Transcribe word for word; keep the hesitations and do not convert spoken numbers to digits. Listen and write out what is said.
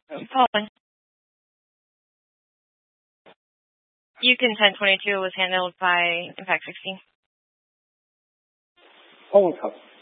Calling. Yukon ten twenty-two was handled by Impact sixteen. Calling cup.